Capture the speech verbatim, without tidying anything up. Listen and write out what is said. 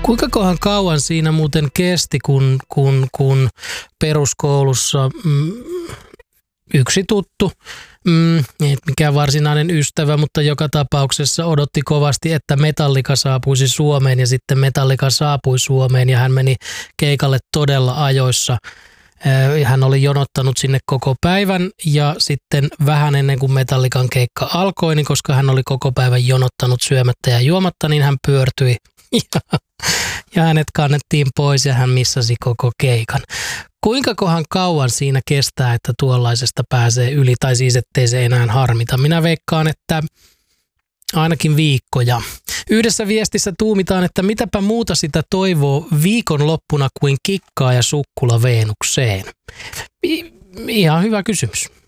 Kuinka kohan kauan siinä muuten kesti, kun, kun, kun peruskoulussa mm, yksi tuttu, mm, ei mikään varsinainen ystävä, mutta joka tapauksessa odotti kovasti, että Metallica saapuisi Suomeen ja sitten Metallica saapui Suomeen ja hän meni keikalle todella ajoissa. Hän oli jonottanut sinne koko päivän ja sitten vähän ennen kuin Metallican keikka alkoi, niin koska hän oli koko päivän jonottanut syömättä ja juomatta, niin hän pyörtyi ja, ja hänet kannettiin pois ja hän missasi koko keikan. Kuinka kohan kauan siinä kestää, että tuollaisesta pääsee yli, tai siis ettei se enää harmita? Minä veikkaan, että ainakin viikkoja. Yhdessä viestissä tuumitaan, että mitäpä muuta sitä toivoo viikonloppuna kuin kikkaa ja sukkula Veenukseen. I- ihan hyvä kysymys.